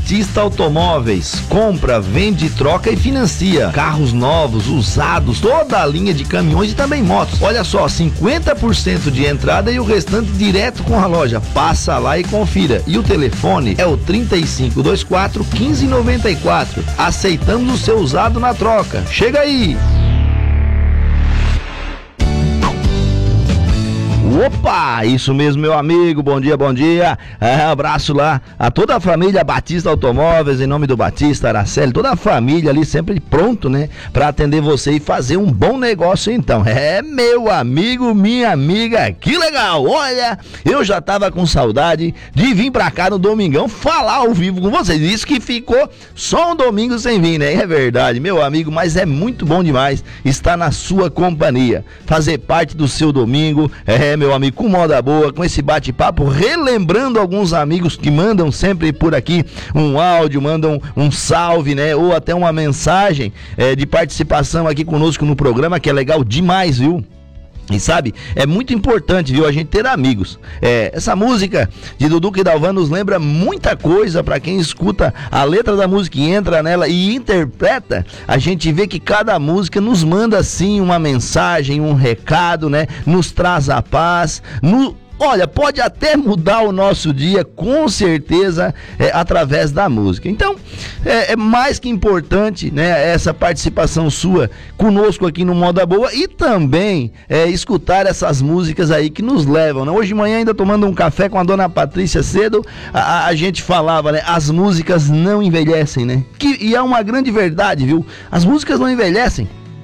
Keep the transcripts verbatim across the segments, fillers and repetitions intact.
Batista Automóveis. Compra, vende, troca e financia. Carros novos, usados, toda a linha de caminhões e também motos. Olha só, cinquenta por cento de entrada e o restante direto com a loja. Passa lá e confira. E o telefone é o trinta e cinco, vinte e quatro, quinze, noventa e quatro. Aceitamos o seu usado na troca. Chega aí! Opa, isso mesmo, meu amigo, bom dia, bom dia, é, abraço lá a toda a família Batista Automóveis, em nome do Batista, Araceli, toda a família ali sempre pronto, né, pra atender você e fazer um bom negócio então. É, meu amigo, minha amiga, que legal, olha, eu já tava com saudade de vir pra cá no domingão falar ao vivo com vocês, isso que ficou só um domingo sem vir, né, é verdade, meu amigo, mas é muito bom demais estar na sua companhia, fazer parte do seu domingo, é, meu amigo, com moda boa, com esse bate-papo, relembrando alguns amigos que mandam sempre por aqui um áudio, mandam um salve, né, ou até uma mensagem é, de participação aqui conosco no programa, que é legal demais, viu? E sabe, é muito importante, viu, a gente ter amigos. É, essa música de Dudu e Dalvan nos lembra muita coisa para quem escuta a letra da música e entra nela e interpreta. A gente vê que cada música nos manda assim uma mensagem, um recado, né? Nos traz a paz, no... Olha, pode até mudar o nosso dia, com certeza, é, através da música. Então, é, é mais que importante, né, essa participação sua conosco aqui no Moda Boa e também é, escutar essas músicas aí que nos levam, né? Hoje de manhã, ainda tomando um café com a dona Patrícia cedo, a, a gente falava, né, as músicas não envelhecem, né? Que, e é uma grande verdade, viu? As músicas não envelhecem.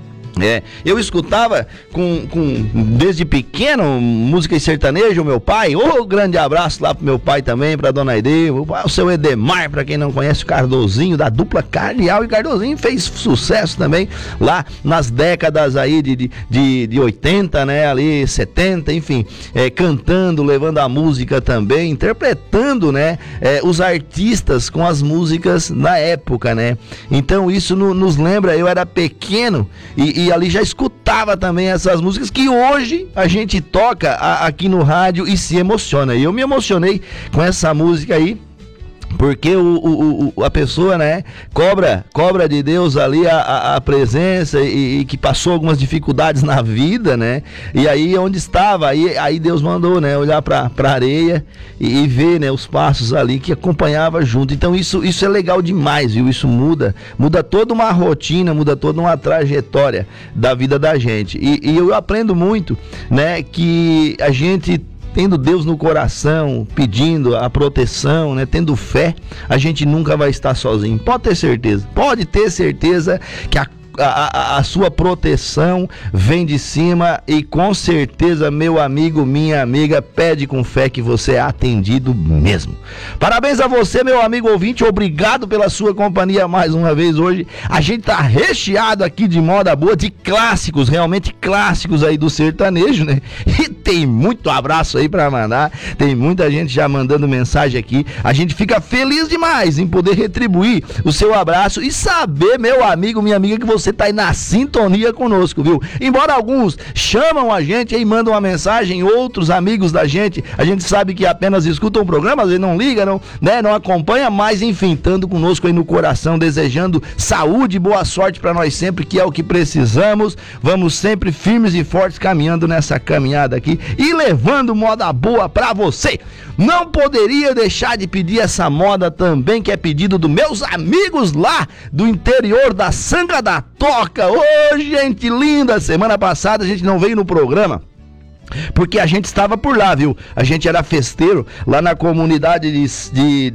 É, eu escutava com, com, desde pequeno, música sertaneja, o meu pai, ô, oh, grande abraço lá pro meu pai também, pra dona Aide, o, o seu Edemar, pra quem não conhece, o Cardozinho, da dupla Cardeal e Cardozinho, fez sucesso também lá nas décadas aí de, de, de, de oitenta, né, ali setenta, enfim, é, cantando, levando a música também, interpretando, né, é, os artistas com as músicas na época, né, então isso no, nos lembra, eu era pequeno e, e E ali já escutava também essas músicas que hoje a gente toca a, aqui no rádio e se emociona. E eu me emocionei com essa música aí, porque o, o, o, a pessoa, né, cobra, cobra de Deus ali a, a, a presença e, e que passou algumas dificuldades na vida, né, e aí onde estava, aí, aí Deus mandou, né, olhar pra, pra areia e, e ver, né, os passos ali que acompanhava junto. Então isso, isso é legal demais, viu, isso muda, muda toda uma rotina, muda toda uma trajetória da vida da gente, e, e eu aprendo muito, né, que a gente, tendo Deus no coração, pedindo a proteção, né, tendo fé, a gente nunca vai estar sozinho. Pode ter certeza, pode ter certeza que a A, a, a sua proteção vem de cima e com certeza, meu amigo, minha amiga, pede com fé que você é atendido mesmo. Parabéns a você, meu amigo ouvinte, obrigado pela sua companhia mais uma vez hoje. A gente tá recheado aqui de moda boa, de clássicos, realmente clássicos aí do sertanejo, né? E tem muito abraço aí pra mandar, tem muita gente já mandando mensagem aqui. A gente fica feliz demais em poder retribuir o seu abraço e saber, meu amigo, minha amiga, que você Você tá aí na sintonia conosco, viu? Embora alguns chamam a gente e mandam uma mensagem, outros amigos da gente, a gente sabe que apenas escutam o programa, às vezes não liga, não, né, não acompanha, mas enfim, estando conosco aí no coração, desejando saúde e boa sorte para nós sempre, que é o que precisamos. Vamos sempre firmes e fortes caminhando nessa caminhada aqui e levando moda boa para você. Não poderia deixar de pedir essa moda também, que é pedido dos meus amigos lá do interior da Sanga da Toca. Ô, gente linda, semana passada a gente não veio no programa porque a gente estava por lá, viu? A gente era festeiro lá na comunidade de, de